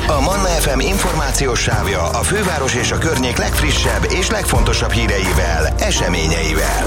A Manna FM információs sávja a főváros és a környék legfrissebb és legfontosabb híreivel, eseményeivel.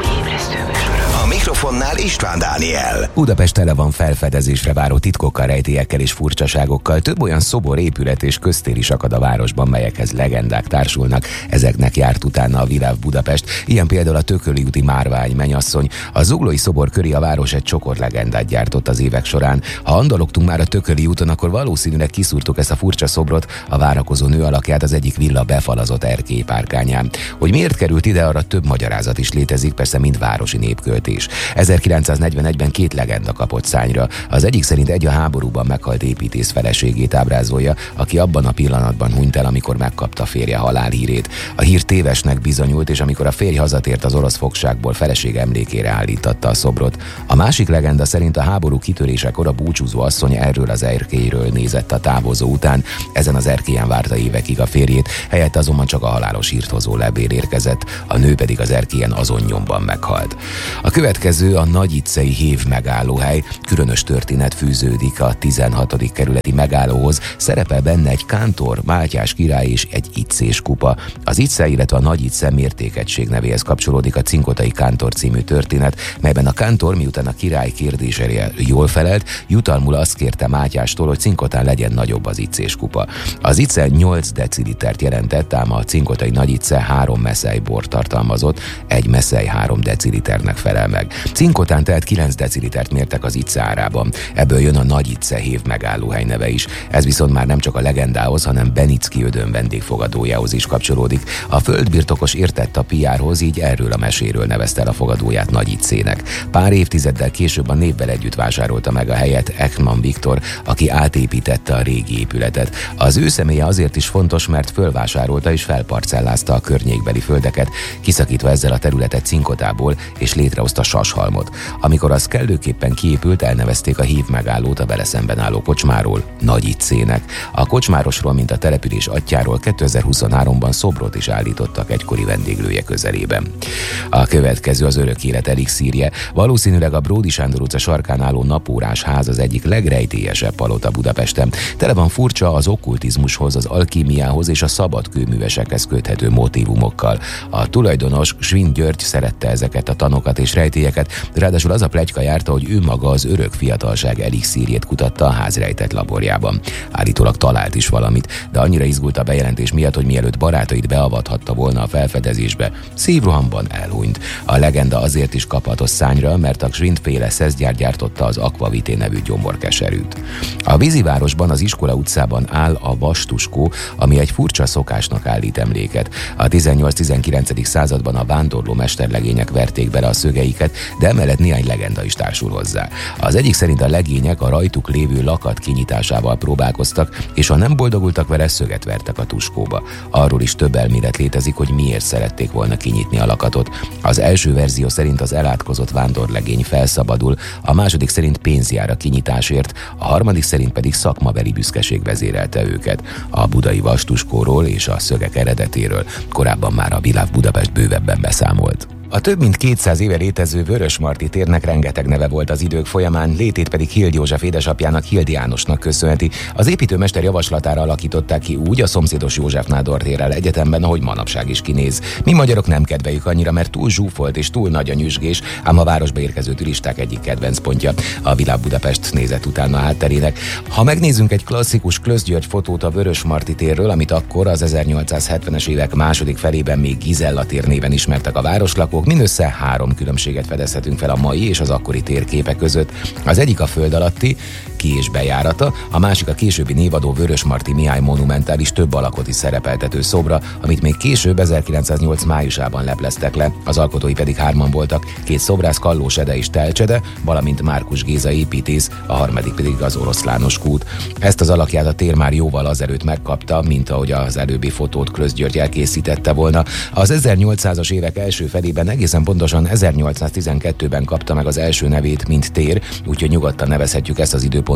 A mikrofonnál István Dániel. Budapest tele van felfedezésre váró titkokkal, rejtélyekkel és furcsaságokkal. Több olyan szobor, épület és köztér is akad a városban, melyekhez legendák társulnak. Ezeknek járt utána a Világ Budapest. Ilyen például a Tököli úti Márvány mennyasszony. A Zuglói szobor köré a város egy csokor legendát gyártott az évek során. Ha andalogtunk már a Tököli úton, akkor valószínűleg kiszúrtuk ezt a furcsa szobrot, a várakozó nő alakját az egyik villa befalazott erkélypárkányán. Hogy miért került ide, arra több magyarázat is létezik, persze mind városi népköltés. 1941-ben két legenda kapott szányra. Az egyik szerint egy a háborúban meghalt építész feleségét ábrázolja, aki abban a pillanatban hunyt el, amikor megkapta férje halálhírét. A hír tévesnek bizonyult, és amikor a férj hazatért az orosz fogságból, feleség emlékére állítatta a szobrot. A másik legenda szerint a háború kitörésekor a búcsúzó asszony erről az erkélyről nézett a távozó után. Ezen az erkélyen várta évekig a férjét, helyette azonban csak a halálos hírt hozó levél érkezett, a nő pedig az erkélyen azon nyomban meghalt. A következő a Nagyicei hév megállóhely. Különös történet fűződik a 16. kerületi megállóhoz. Szerepel benne egy kántor, Mátyás király és egy icés kupa. Az Ice, illetve a Nagy Ice mértékegység nevéhez kapcsolódik a Cinkotai kántor című történet, melyben a kántor, miután a király kérdésére jól felelt, jutalmul azt kérte Mátyástól, hogy Cinkotán legyen nagyobb az icés kupa. Az Ice 8 decilitert jelentett, ám a Cinkotai Nagy Ice 3 meszely bort tartalmazott, egy meszely 3 deciliternek felel meg. Cinkotán tehát 9 decilitert mértek az Ice árában. Ebből jön a Nagy Ice hév megállóhely neve is. Ez viszont már nem csak a legendához, hanem Benicki Ödön vendégfogadójához is kapcsolódik. A földbirtokos értett a piárhoz, így erről a meséről nevezte el a fogadóját Nagy Icének. Pár évtizeddel később a névvel együtt vásárolta meg a helyet Ekman Viktor, aki átépítette a régi épületet. Az ő személye azért is fontos, mert fölvásárolta és felparcellázta a környékbeli földeket, kiszakítva ezzel a területet Cinkotából, és létrehozta Sashalmot. Amikor az kellőképpen kiépült, elnevezték a hív megállót a vele szemben álló kocsmáról Nagy Icének. A kocsmárosról, mint a település atyjáról 2023-ban szobrot is állítottak egykori vendéglője közelében. A következő az örök élet elixírje. Valószínűleg a Bródi Sándor utca sarkán álló napórás ház az egyik legrejtélyesebb palota Budapesten. Tele van furcsa, az okkultizmushoz, az alkímiához és a szabad kőművesekhez köthető motívumokkal. A tulajdonos, Schwind György szerette ezeket a tanokat és rejtélyeket, ráadásul az a pletyka járta, hogy ő maga az örök fiatalság elixírjét kutatta a ház rejtett laborjában. Állítólag talált is valamit, de annyira izgult a bejelentés miatt, hogy mielőtt barátait beavathatta volna a felfedezésbe, szívrohamban elhunyt. A legenda azért is kaphatott szányra, mert a Schwind-féle szeszgyár gyártotta az Aquavité nevű gyomorkeserűt. A vízivárosban, az Iskola utcában áll a vastuskó, ami egy furcsa szokásnak állít emléket. A 18-19. században a vándorló mesterlegények verték bele a szögeiket, de emellett néhány legenda is társul hozzá. Az egyik szerint a legények a rajtuk lévő lakat kinyitásával próbálkoztak, és ha nem boldogultak vele, szöget vertek a tuskóba. Arról is több elmélet létezik, hogy miért szerették volna kinyitni a lakatot. Az első verzió szerint az elátkozott vándorlegény felszabadul, a második szerint pénz jár a kinyitásért, a harmadik szerint pedig szakmabeli büszkeség vezérelte őket. A budai vastuskóról és a szögek eredetéről korábban már a Világ Budapest bővebben beszámolt. A több mint 200 éve létező Vörösmarty térnek rengeteg neve volt az idők folyamán, létét pedig Hild József édesapjának, Hild Jánosnak köszönheti. Az építőmester javaslatára alakították ki úgy a szomszédos József Nádor térrel egyetemben, ahogy manapság is kinéz. Mi magyarok nem kedveljük annyira, mert túl zsúfolt és túl nagy a nyüzsgés, ám a városba érkező turisták egyik kedvenc pontja. A Világ Budapest nézett utána hátterének. Ha megnézzünk egy klasszikus Klösz György fotót a Vörösmarty térről, amit akkor az 1870-es évek második felében még Gizella tér néven ismertek a városlakók, mindössze 3 különbséget fedezhetünk fel a mai és az akkori térképek között. Az egyik a föld alatti, ki- és bejárata, a másik a későbbi névadó Vörösmarty Mihály monumentális több alakot is szerepeltető szobra, amit még később 1908 májusában lepleztek le, az alkotói pedig 3-an voltak, 2 szobrász, Kallós Ede és Telcsede, valamint Márkus Géza építész, a harmadik pedig az Oroszlános Kút. Ezt az alakját a tér már jóval azelőtt megkapta, mint ahogy az előbbi fotót Klösz György elkészítette volna. Az 1800-as évek első felében, egészen pontosan 1812-ben kapta meg az első nevét, mint tér, úgyhogy nyugodtan nevezhetjük ezt az időpontot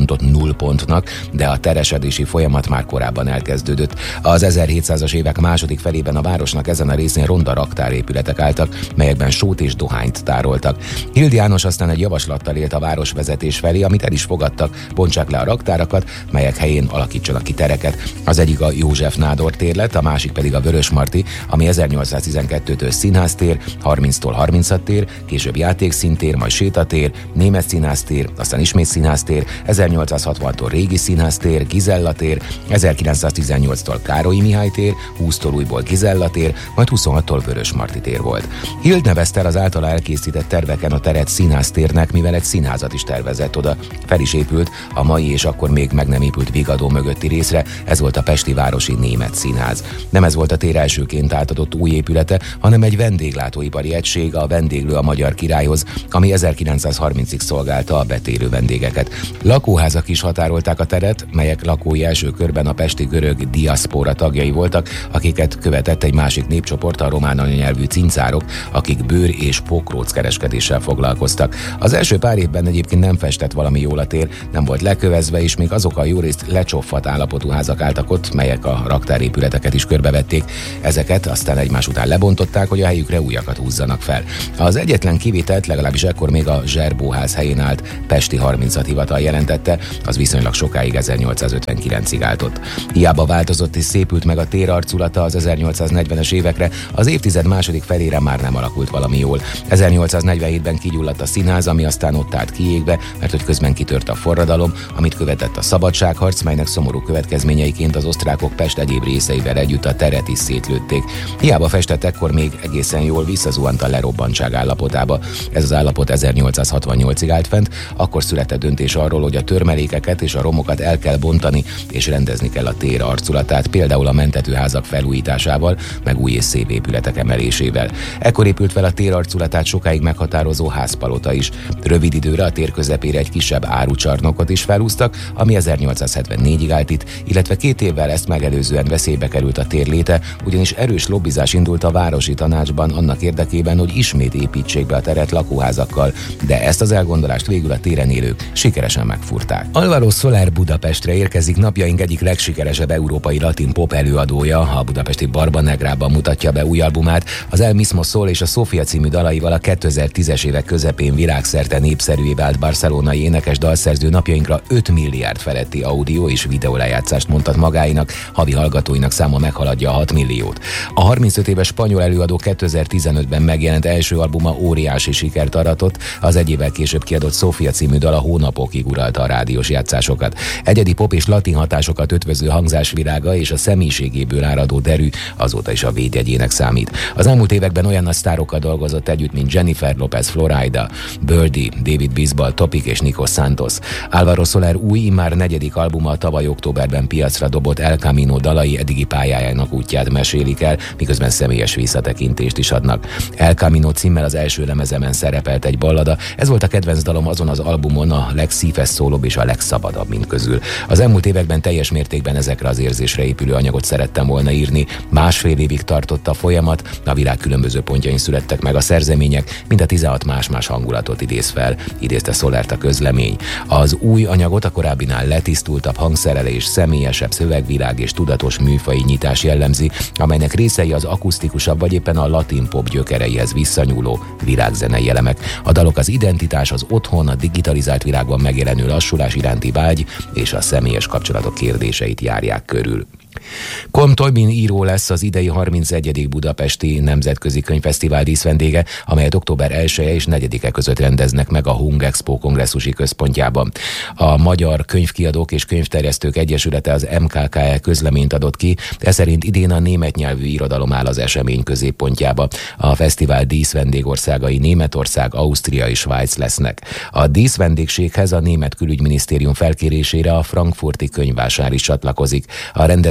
pontot 0 pontnak, de a teresedési folyamat már korábban elkezdődött. Az 1700-as évek második felében a városnak ezen a részén ronda raktárépületek álltak, melyekben sót és dohányt tároltak. Hild János aztán egy javaslattal élt a városvezetés felé, amit el is fogadtak, bontsák le a raktárakat, melyek helyén alakítsanak ki tereket. Az egyik a József Nádor tér lett, a másik pedig a Vörösmarty, ami 1812-től színháztér, 30-tól 36 tér, később játékszíntér, majd sétatér, német színháztér, aztán ismét színháztér, 1860-tól régi színháztér, Gizella tér, 1918-tól Károlyi Mihály tér, 20-tól újból Gizella tér, majd 26-tól Vörösmarty tér volt. Hild nevezte el az általa elkészített terveken a teret színháztérnek, mivel egy színházat is tervezett oda. Fel is épült a mai és akkor még meg nem épült Vigadó mögötti részre, ez volt a Pesti Városi Német Színház. Nem ez volt a tér elsőként átadott új épülete, hanem egy vendéglátóipari egység, a Vendéglő a Magyar Királyhoz, ami 1930-ig szolgálta a betérő vendégeket. Lakóházak is határolták a teret, melyek lakói első körben a pesti görög diaszpora tagjai voltak, akiket követett egy másik népcsoport, a román anyanyelvű cincárok, akik bőr- és pokróckereskedéssel foglalkoztak. Az első pár évben egyébként nem festett valami jól a tér, nem volt lekövezve, és még azok a jórészt lecsoffadt állapotú házak álltak ott, melyek a raktárépületeket is körbevették. Ezeket aztán egymás után lebontották, hogy a helyükre újakat húzzanak fel. Az egyetlen kivételt legalábbis ekkor még a Zserbóház helyén állt Pesti 36 hivatal jelentette, az viszonylag sokáig 1859-ig állt ott. Hiába változott és szépült meg a tér arculata az 1840-es évekre, az évtized második felére már nem alakult valami jól. 1847-ben kigyulladt a színház, ami aztán ott állt kiégve, mert hogy közben kitört a forradalom, amit követett a szabadságharc, melynek szomorú következményeiként az osztrákok Pest egyéb részeivel együtt a teret is szétlőtték. Hiába festett ekkor még egészen jól, visszazuhant a lerobbantság állapotába. Ez az állapot 1868-ig állt fent, akkor született döntés arról, hogy a törmelékeket és a romokat el kell bontani, és rendezni kell a tér arculatát, például a mentetőházak felújításával, meg új és szép épületek emelésével. Ekkor épült fel a tér arculatát sokáig meghatározó házpalota is. Rövid időre a tér közepére egy kisebb árucsarnokot is felhúztak, ami 1874-ig állt itt, illetve 2 évvel ezt megelőzően veszélybe került a tér léte, ugyanis erős lobbizás indult a városi tanácsban annak érdekében, hogy ismét építsék be a teret lakóházakkal, de ezt az elgondolást végül a téren élők sikeresen megfúrták. Alvaro Soler Budapestre érkezik, napjaink egyik legsikeresebb európai latin pop előadója, a budapesti Barbanegrában mutatja be új albumát, az El Mismo Sol és a Sofia című dalaival a 2010-es évek közepén világszerte népszerűvé vált barcelonai énekes dalszerző napjainkra 5 milliárd feletti audio és videólejátszást mondhat magáinak, havi hallgatóinak száma meghaladja a 6 milliót. A 35 éves spanyol előadó 2015-ben megjelent első albuma óriási sikert aratott, az egy évvel később kiadott Sofia című dal a hónapokig uralta a rádiós játszásokat. Egyedi pop és latin hatásokat ötvöző hangzásvilága és a személyiségéből áradó derű azóta is a védjegyének számít. Az elmúlt években olyan nagy sztárokkal dolgozott együtt, mint Jennifer López Florida, Birdie, David Bisbal, Topic és Nico Santos. Alvaro Soler új, immár 4. albuma tavaly októberben piacra dobott El Camino dalai eddigi pályájának útját mesélik el, miközben személyes visszatekintést is adnak. El Camino címmel az első lemezemen szerepelt egy ballada, ez volt a kedvenc dalom azon az albumon, a legszíveszszólóbb és a legszabadabb mint közül. Az elmúlt években teljes mértékben ezekre az érzésre épülő anyagot szerettem volna írni. 1,5 évig tartott a folyamat, a világ különböző pontjain születtek meg a szerzemények, mint a 16 más-más hangulatot idéz fel, idézte Solert a közlemény. Az új anyagot a korábbinál letisztultabb hangszerelés, személyesebb szövegvilág és tudatos műfai nyitás jellemzi, amelynek részei az akusztikusabb vagy éppen a latin pop gyökereihez visszanyúló világzenei elemek. A dalok az identitás, az otthon, a digitalizált világban megjelenő lassulás iránti vágy és a személyes kapcsolatok kérdéseit járják körül. Colm Tóibín író lesz az idei 31. Budapesti Nemzetközi Könyvfesztivál díszvendége, amelyet október 1-e és 4-e között rendeznek meg a Hung Expo kongresszusi központjában. A Magyar Könyvkiadók és Könyvterjesztők Egyesülete, az MKKE közleményt adott ki, ez szerint idén a német nyelvű irodalom áll az esemény középpontjába. A fesztivál díszvendégországai Németország, Ausztria és Svájc lesznek. A díszvendégséghez a német külügyminisztérium felkérésére a frankfurti könyvvásár is csatlakozik. A rendezvény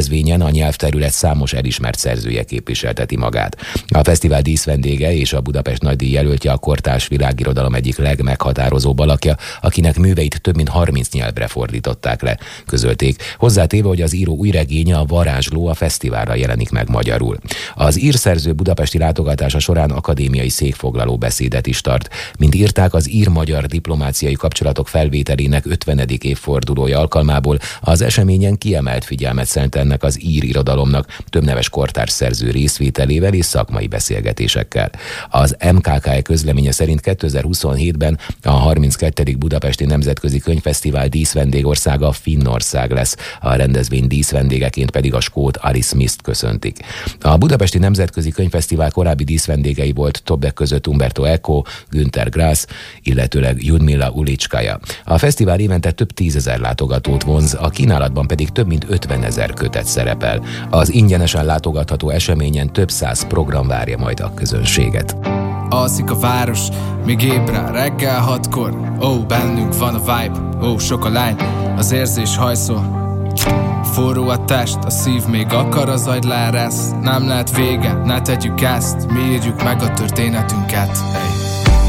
rendezvényen a nyelvterület számos elismert szerzője képviselteti magát. A fesztivál díszvendége és a Budapest nagydíj jelöltje a kortárs világirodalom egyik legmeghatározóbb alakja, akinek műveit több mint 30 nyelvre fordították le, közölték, hozzátéve, hogy az író új regénye, a Varázsló a fesztiválra jelenik meg magyarul. Az írszerző budapesti látogatása során akadémiai székfoglaló beszédet is tart. Mint írták, az ír-magyar diplomáciai kapcsolatok felvételének 50. évfordulója alkalmából az eseményen kiemelt figyelmet szentelnek az ír irodalomnak, több neves kortárs szerző részvételével és szakmai beszélgetésekkel. Az MKK közleménye szerint 2027-ben a 32. Budapesti Nemzetközi Könyvfesztivál díszvendégországa Finnország lesz, a rendezvény díszvendégeként pedig a skót Ari Smith-t köszöntik. A Budapesti Nemzetközi Könyvfesztivál korábbi díszvendégei volt többek között Umberto Eco, Günter Grass, illetőleg Ljudmila Ulicskaja. A fesztivál évente több 10 000 látogatót vonz, a kínálatban pedig több mint 50 000 kötet szerepel. Az ingyenesen látogatható eseményen több 100 program várja majd a közönséget. Alszik a város, még ébren reggel 6-kor. Bennünk van a vibe, sok a lány, az érzés hajszol. Forró a test, a szív még akar, az agy leeresz. Nem lehet vége, ne tegyük ezt, mi írjuk meg a történetünket.